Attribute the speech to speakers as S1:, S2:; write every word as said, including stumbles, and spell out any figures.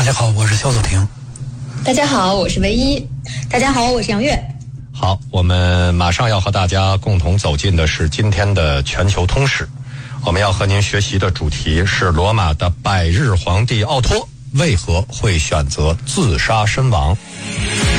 S1: 家好，我是肖祖婷。
S2: 大家好，我是唯一。
S3: 大家好，我是杨月。
S4: 好，我们马上要和大家共同走进的是今天的全球通史。我们要和您学习的主题是罗马的百日皇帝奥托为何会选择自杀身亡。